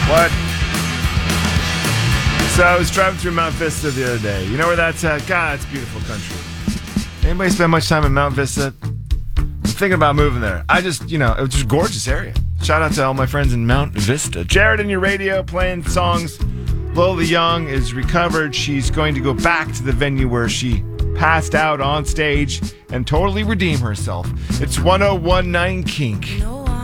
What? So I was driving through Mount Vista the other day. You know where that's at? God, it's beautiful country. Anybody spend much time in Mount Vista? I'm thinking about moving there. It was just a gorgeous area. Shout out to all my friends in Mount Vista. Jared in your radio playing songs. Lola Young is recovered. She's going to go back to the venue where she passed out on stage and totally redeem herself. It's 1019 Kink.